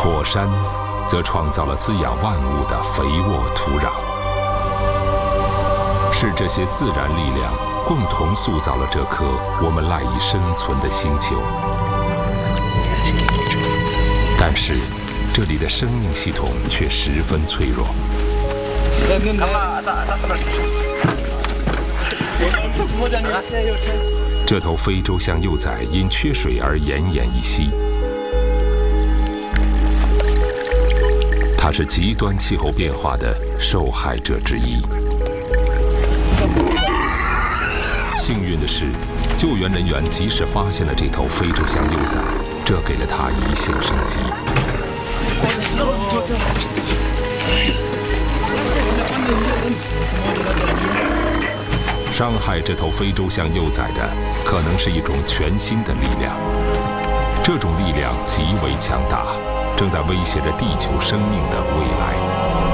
火山则创造了滋养万物的肥沃土壤。是这些自然力量共同塑造了这颗我们赖以生存的星球。但是，这里的生命系统却十分脆弱。这头非洲象幼崽因缺水而奄奄一息。它是极端气候变化的受害者之一。幸运的是，救援人员及时发现了这头非洲象幼崽，这给了它一线生机。伤害这头非洲象幼崽的，可能是一种全新的力量。这种力量极为强大，正在威胁着地球生命的